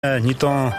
你当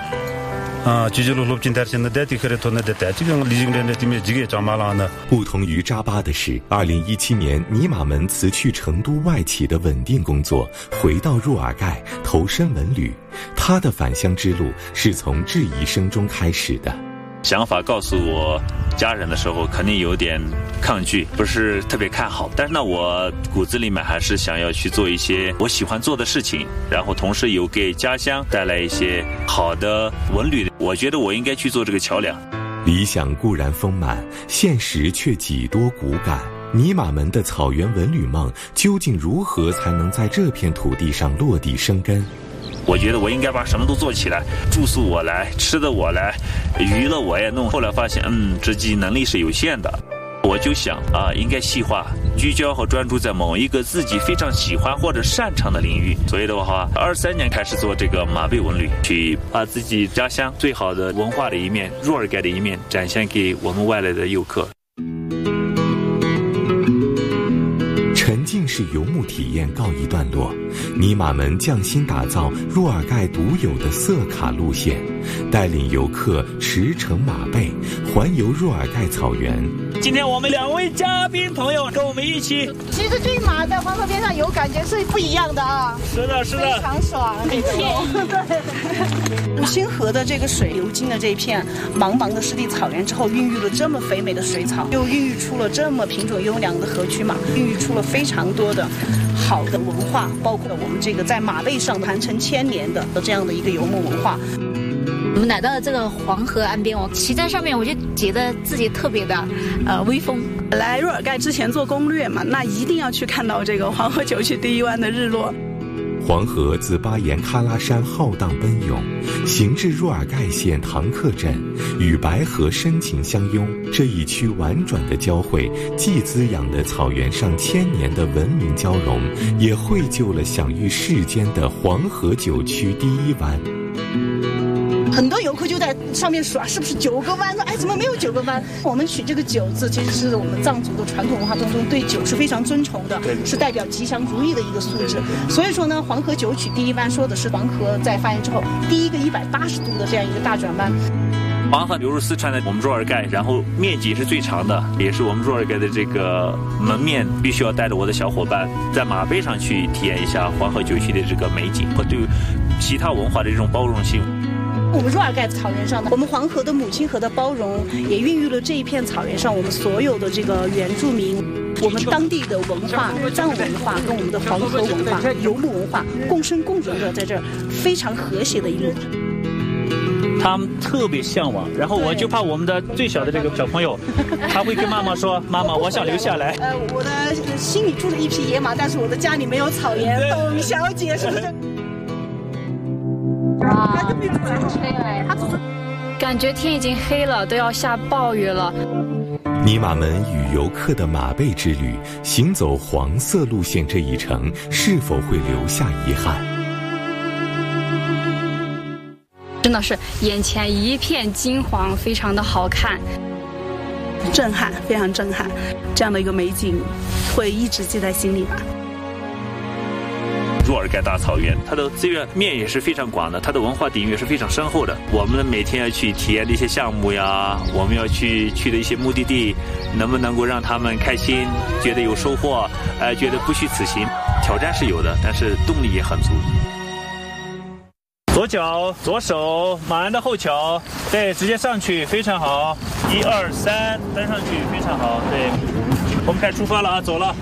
不同于扎巴的是，2017年尼玛门辞去成都外企的稳定工作，回到若尔盖投身文旅。他的返乡之路是从质疑声中开始的。 想法告诉我家人的时候，肯定有点抗拒，不是特别看好。但是呢，我骨子里面还是想要去做一些我喜欢做的事情，然后同时有给家乡带来一些好的文旅。我觉得我应该去做这个桥梁。 理想固然丰满，现实却几多骨感。尼玛门的草原文旅梦究竟如何才能在这片土地上落地生根？ 我觉得我应该把什么都做起来，住宿我来，吃的我来，娱乐我也弄。后来发现，自己能力是有限的，我就想应该细化、聚焦和专注在某一个自己非常喜欢或者擅长的领域。所以的话，23年开始做这个马背文旅，去把自己家乡最好的文化的一面、若尔盖的一面展现给我们外来的游客。 沉浸式游牧体验告一段落，尼玛门匠心打造若尔盖独有的色卡路线，带领游客驰骋马背，环游若尔盖草原。 今天我们2位嘉宾朋友跟我们一起， 其实骏马在黄河边上有感觉是不一样的啊。 是的，是的， 非常爽，很甜。对，星河的这个水流经了这一片茫茫的湿地草原之后，孕育了这么肥美的水草，又孕育出了这么品种优良的河曲马，孕育出了非常多的好的文化，包括我们这个在马背上传承1000年的这样的一个游牧文化。 我们来到了这个黄河岸边，我骑在上面，我就觉得自己特别的威风。 来若尔盖之前做攻略嘛，那一定要去看到这个黄河9曲第1湾的日落。 黄河自巴颜喀拉山浩荡奔涌，行至若尔盖县唐克镇，与白河深情相拥。这一曲婉转的交汇，既滋养了草原上1000年的文明交融，也绘就了享誉世间的黄河9曲第1湾。 很多游客就在上面说是不是9个湾？说怎么没有9个湾？我们取这个9字，其实是我们藏族的传统文化当中对9是非常尊崇的，是代表吉祥如意的一个素质。所以说呢，黄河9曲第1湾说的是黄河在发源之后第一个180度的这样一个大转弯。 黄河流入四川的我们若尔盖，然后面积是最长的，也是我们若尔盖的这个门面，必须要带着我的小伙伴在马背上去体验一下黄河9曲的这个美景和对其他文化的这种包容性。 我们若尔盖草原上的，我们黄河的母亲河的包容，也孕育了这一片草原上我们所有的这个原住民，我们当地的文化、藏文化跟我们的黄河文化、游牧文化共生共荣的，在这儿非常和谐的一路。 他们特别向往，然后我就怕我们的最小的这个小朋友，他会跟妈妈说：“妈妈，我想留下来。” 我的心里住着一匹野马，但是我的家里没有草原。董小姐是不是？ 哇，感觉天已经黑了，都要下暴雨了。 尼玛门与游客的马背之旅，行走黄色路线这一程，是否会留下遗憾？ 真的是眼前一片金黄，非常的好看， 震撼，非常震撼。这样的一个美景，会一直记在心里吧。 若尔盖大草原，它的资源面也是非常广的，它的文化底蕴也是非常深厚的。我们每天要去体验的一些项目呀，我们要去的一些目的地，能不能够让他们开心，觉得有收获，觉得不虚此行？挑战是有的，但是动力也很足。左脚左手，马鞍的后脚，对，直接上去，非常好。1、2、3，登上去，非常好。对，我们开始出发了啊，走了，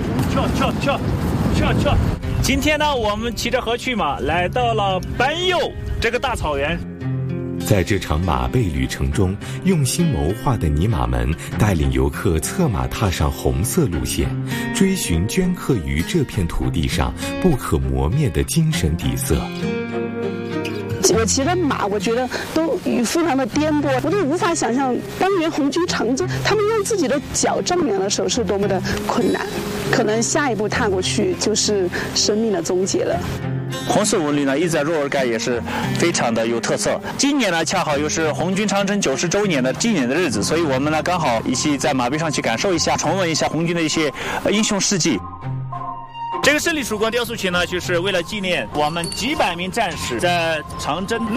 跳。今天呢，我们骑着河曲马来到了班佑这个大草原。 在这场马背旅程中，用心谋划的尼玛门带领游客策马踏上红色路线，追寻镌刻于这片土地上不可磨灭的精神底色。 我骑的马，我觉得都非常的颠簸，我都无法想象当年红军长征，他们用自己的脚丈量的时候是多么的困难，可能下一步踏过去就是生命的终结了。 红色文旅呢，一直在若尔盖也是非常的有特色。今年呢，恰好又是红军长征90周年的纪念的日子，所以我们呢刚好一起在马背上去感受一下、重温一下红军的一些英雄事迹。这个胜利曙光雕塑群呢，就是为了纪念我们几百名战士在长征路